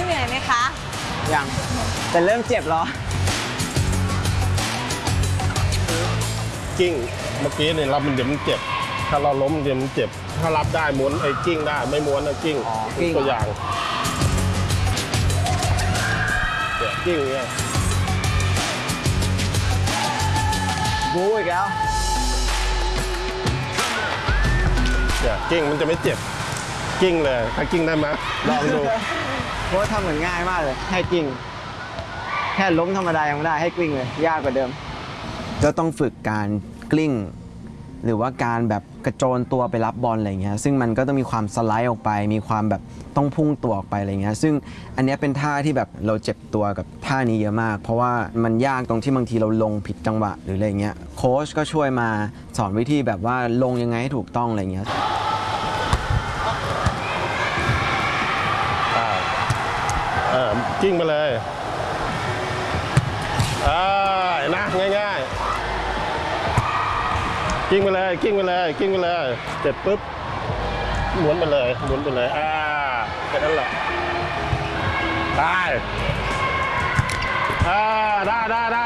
เหนื่อยไหมคะยังแต่เริ่มเจ็บแล้วกิ้งเมื่อกี้เนี่ยรับมันเดี๋ยวมันเจ็บถ้าเราล้มเดี๋ยวมันเจ็บถ้ารับได้ม้วนไอ้กิ้งได้ไม่ม้วนไอ้กิ้งตัวอย่างกิ้งเนี่ยบูอีกแล้วเนี่ยกิ้งมันจะไม่เจ็บกิ้งเลยถ้ากิ้งได้ไหมลองดูเพราะทำเหมือนง่ายมากเลยให้กิ้งแค่ล้มธรรมดายังไม่ได้ให้กลิ้งเลยยากกว่าเดิมก็ต้องฝึกการกลิ้งหรือว่าการแบบกระโจนตัวไปรับบอลอะไรเงี้ยซึ่งมันก็ต้องมีความสไลด์ออกไปมีความแบบต้องพุ่งตัวออกไปอะไรเงี้ยซึ่งอันนี้เป็นท่าที่แบบเราเจ็บตัวกับท่านี้เยอะมากเพราะว่ามันยากตรงที่บางทีเราลงผิดจังหวะหรืออะไรเงี้ยโค้ชก็ช่วยมาสอนวิธีแบบว่าลงยังไงให้ถูกต้องอะไรเงี้ยกิ้งไปเลยนะง่ายๆกิ้งไปเลยกิ้งไปเลยกิ้งไปเลยเสร็จปุ๊บหมุนไปเลยหมุนไปเลยแค่นั้นแหละได้ได้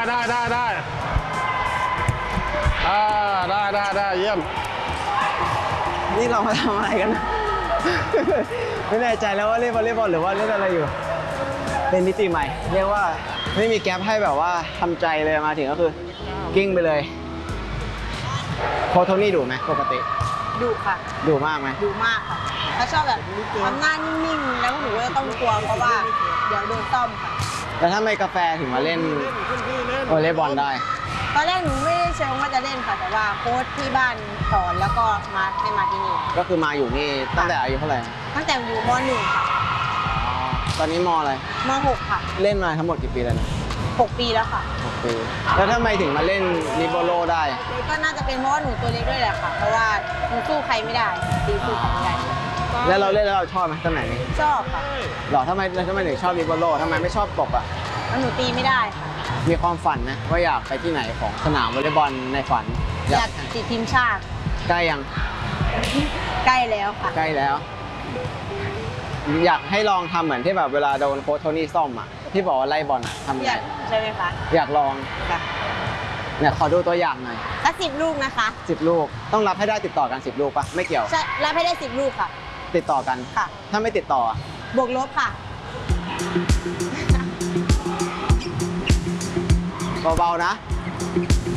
เยี่ยมนี่เรามาทำอะไรกันไม่แน่ใจแล้วว่าเล่นวอลเลย์บอลหรือว่าเล่นอะไรอยู่เป็นมิติใหม่เรียกว่าไม่มีแก๊ปให้แบบว่าทำใจเลยมาถึงก็คือกิ้งไปเลยโค้ชโทนี่ดุไหมปกติดุค่ะดุมากไหมดุมากค่ะถ้าชอบแบบทำหน้านิ่งๆแล้วหนูก็ต้องกลัวเพราะว่าเดี๋ยวโดนต้อมค่ะแล้วถ้าไม่กาแฟถึงมาเล่นวอลเลย์บอลได้ตอนแรกหนูไม่ได้เชิงว่าจะเล่นค่ะแต่ว่าโค้ชที่บ้านสอนแล้วก็มาให้มาที่นี่ก็คือมาอยู่นี่ตั้งแต่อายุเท่าไหร่ตั้งแต่อยู่ม.1 ค่ะตอนนี้ม.อะไรม.6 ค่ะเล่นมาทั้งหมดกี่ปีแล้วนะ 6 ปีแล้วค่ะ 6 ปีแล้วทำไมถึงมาเล่นนิโบโลได้ก็น่าจะเป็นเพราะว่าหนูตัวเล็กด้วยแหละค่ะเพราะว่าหนูสู้ใครไม่ได้ตีสู้ใครไม่ได้แล้วเราเล่นแล้วเราชอบไหมตำแหน่งนี้ชอบค่ะหรอทำไมถึงชอบนิโบโลทำไมไม่ชอบตบอ่ะหนูตีไม่ได้ค่ะมีความฝันนะว่าอยากไปที่ไหนของสนามวอลเลย์บอลในฝันอยากติดทีมชาติใกล้ยังใกล้แล้วค่ะใกล้แล้วอยากให้ลองทำเหมือนที่แบบเวลาโดนโค้ชโทนี่ซ่อมอ่ะที่บอกว่าไล่บอลอ่ะทำยังไงใช่ไหมคะอยากลองค่ะเนี่ยขอดูตัวอย่างหน่อยถ้า10 ลูกนะคะ 10 ลูกต้องรับให้ได้ติดต่อกัน10 ลูกปะไม่เกี่ยวใช่รับให้ได้10 ลูกค่ะติดต่อกันค่ะถ้าไม่ติดต่อบวกลบค่ะเบาๆนะ